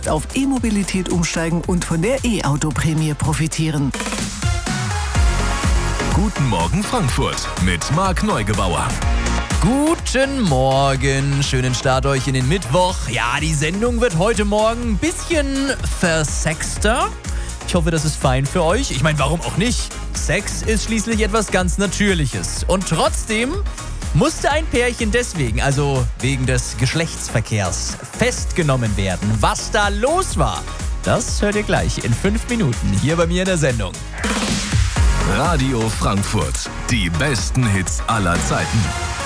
auf E-Mobilität umsteigen und von der E-Auto-Prämie profitieren. Guten Morgen Frankfurt mit Marc Neugebauer. Guten Morgen, schönen Start euch in den Mittwoch. Ja, die Sendung wird heute Morgen ein bisschen versexter. Ich hoffe, das ist fein für euch. Ich meine, warum auch nicht? Sex ist schließlich etwas ganz Natürliches. Und trotzdem musste ein Pärchen deswegen, also wegen des Geschlechtsverkehrs, festgenommen werden. Was da los war, das hört ihr gleich in 5 Minuten hier bei mir in der Sendung. Radio Frankfurt, die besten Hits aller Zeiten.